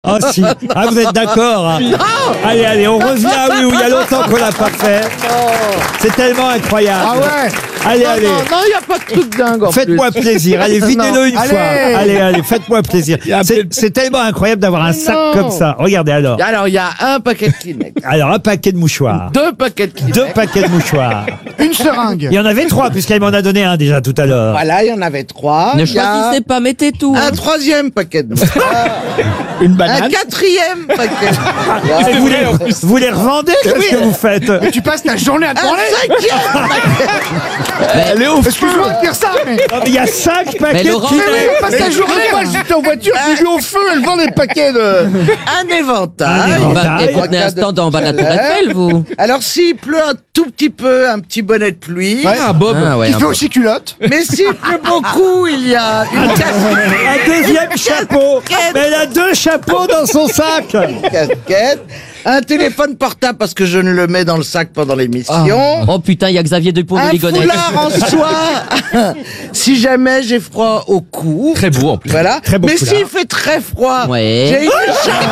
Ah si, ah vous êtes d'accord hein. Allez, on revient, oui, il y a longtemps qu'on l'a pas fait. C'est tellement incroyable. Ah ouais. Allez. Non, il n'y a pas de truc dingue. Faites-moi plaisir, allez, videz-le une Allez. fois. Allez, faites-moi plaisir. C'est tellement incroyable d'avoir un sac non. comme ça. Regardez alors. Alors, il y a un paquet de Kleenex, Alors, un paquet de mouchoirs. 2 paquets de Kleenex. 2 paquets de mouchoirs. Une seringue. Il y en avait 3, puisqu'elle m'en a donné un déjà tout à l'heure. Voilà, il y en avait 3. Ne Il y a choisissez pas, mettez tout. un 3e paquet de mouchoirs. Une Un banane. 4e paquet. Et vous les revendez? Qu'est-ce que vous faites? Tu passes ta journée à te Un branler. 5e paquet. Léo, excuse-moi de dire ça, mais. Non, mais il y a 5 paquets Mais de Laurent, Kleenex. Tu passes ta journée. Moi, j'étais en voiture, j'ai vu au feu, elle vend des paquets de. Un éventail. éventail. Écoutez un stand en bas de la Tour Eiffel, vous. Alors, s'il pleut un tout petit peu, un petit bonnet de pluie. Ah, Bob. Ah, ouais, Qui un fait peu. aussi culotte. Mais s'il pleut beaucoup, il y a une Un 2e chapeau. Mais elle a 2 chapeaux dans son sac. casquette, un téléphone portable parce que je ne le mets dans le sac pendant l'émission. Oh putain, il y a Xavier Dupont de Un Ligonnès. foulard en soie, si jamais j'ai froid au cou. Très beau en plus. Voilà. Très beau Mais foulard. s'il fait très froid, Ouais. j'ai une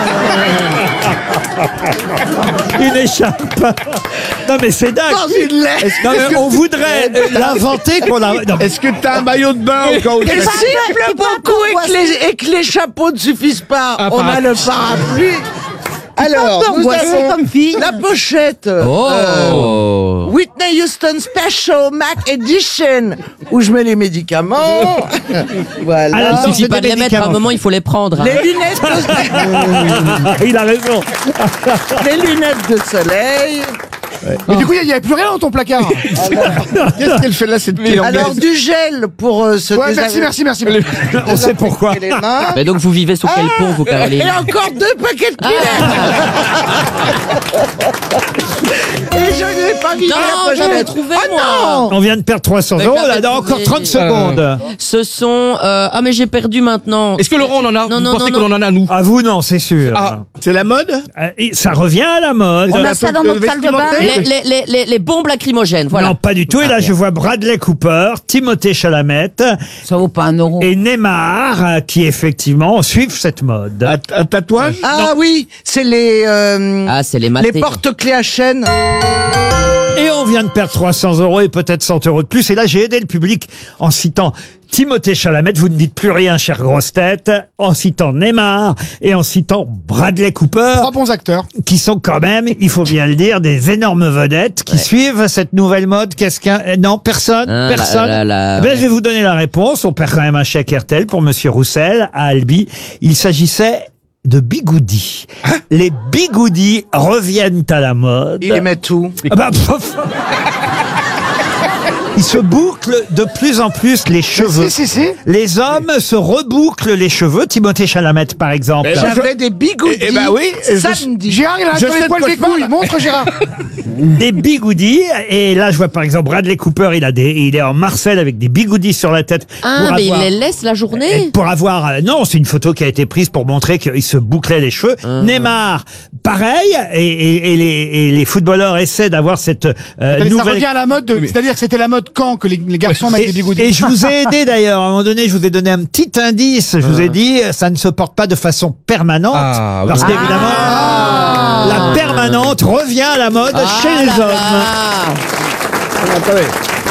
écharpe Une écharpe. Non, mais c'est dingue. dans une lettre. Non, mais on voudrait l'inventer qu'on a. Non, Est-ce que t'as un maillot de bain au cas où Et s'il pleut beaucoup et que les chapeaux ne suffisent pas, on a le parapluie. Alors, nous avons la pochette. Oh. Whitney Houston Special Mac Edition, où je mets les médicaments. Ah, Voilà. là, Il suffit c'est pas des de les mettre, à un médicaments. moment, il faut les prendre. hein. Les lunettes de, Il a raison. les lunettes de soleil. Mais du coup, il n'y avait plus rien dans ton placard. Qu'est-ce qu'elle fait là, cette petite Alors, du gel pour se Ouais, merci. On sait pourquoi. les mains. Mais donc, vous vivez sous quel pont, vous, Caroline? Et encore 2 paquets de Kleenex. Et je n'ai pas mis Non, la j'avais pochette. trouvé, Oh moi. non. On vient de perdre 300 Mais euros, j'avais là, dans encore trouvé. 30 secondes. Ce sont... Ah, mais j'ai perdu maintenant. Est-ce que Laurent, on en a? Non, Vous non, pensez non, qu'on en a, nous? À vous, non, c'est sûr. Ah. C'est la mode. Et ça revient à la mode. On a ça dans notre salle de bain. Les bombes lacrymogènes, voilà. Non, pas du tout. Et là, je vois Bradley Cooper, Timothée Chalamet Ça vaut pas 1 euro. et Neymar qui, effectivement, suivent cette mode. Un tatouage. Ah oui, c'est les Ah, c'est les matés. porte-clés à chaîne. Et on vient de perdre 300 euros et peut-être 100 euros de plus. Et là, j'ai aidé le public en citant Timothée Chalamet, vous ne dites plus rien, chère grosse tête, en citant Neymar et en citant Bradley Cooper, 3 bons acteurs. qui sont quand même, il faut bien le dire, des énormes vedettes qui suivent cette nouvelle mode. Qu'est-ce qu'un... Non, personne. Ah, Personne. Ben, je vais vous donner la réponse. On perd quand même un chèque RTL pour Monsieur Roussel à Albi. Il s'agissait de bigoudis. Les bigoudis reviennent à la mode. Il les met tout. Ah bah, ils se bouclent de plus en plus les cheveux. Si. Les hommes se rebouclent les cheveux. Timothée Chalamet, par exemple. J'avais des bigoudis Eh ben oui, samedi. Gérard, il a Je sur sais les de poils quoi des je parle. couilles. Montre Gérard. Des bigoudis. Et là, je vois par exemple Bradley Cooper, il est en Marcel avec des bigoudis sur la tête. Ah, pour mais il avoir- les laisse la journée. Pour avoir... Non, c'est une photo qui a été prise pour montrer qu'il se bouclait les cheveux. Neymar, pareil. Et les footballeurs essaient d'avoir cette Ça nouvelle... revient à la mode. C'est-à-dire que c'était la mode quand que les garçons mettent des bigoudis. Et je vous ai aidé d'ailleurs. À un moment donné, je vous ai donné un petit indice. Je vous ai dit, ça ne se porte pas de façon permanente. Ah, parce qu'évidemment, la permanente revient à la mode chez les hommes. Ah. Attendez.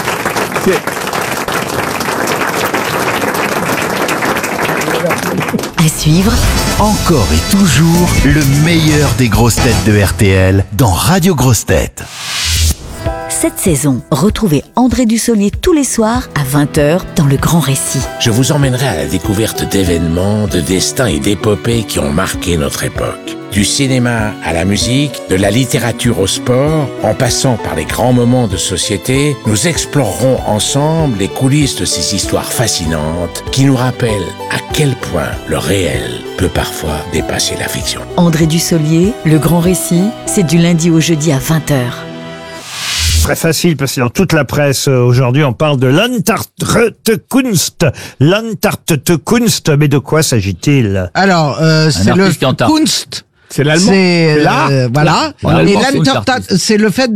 À suivre, Encore et toujours le meilleur des grosses têtes de RTL dans Radio Grosses Têtes. cette saison, retrouvez André Dussolier tous les soirs à 20h dans Le Grand Récit. Je vous emmènerai à la découverte d'événements, de destins et d'épopées qui ont marqué notre époque. Du cinéma à la musique, de la littérature au sport, en passant par les grands moments de société, nous explorerons ensemble les coulisses de ces histoires fascinantes qui nous rappellent à quel point le réel peut parfois dépasser la fiction. André Dussolier, Le Grand Récit, c'est du lundi au jeudi à 20h. Très facile, parce que dans toute la presse aujourd'hui, on parle de l'Antarktekunst. L'Antarktekunst, mais de quoi s'agit-il? Alors, c'est le artiste qui entend. Kunst. C'est l'allemand. C'est l'art. voilà. En Et allemand, c'est l'Antarktis, c'est le fait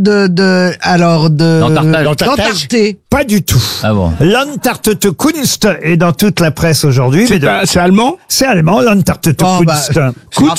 d'entarter. Pas du tout. Ah bon. L'Antarktekunst est dans toute la presse aujourd'hui. mais C'est allemand. c'est allemand, l'Antarktekunst. Oh, bah, Kunst.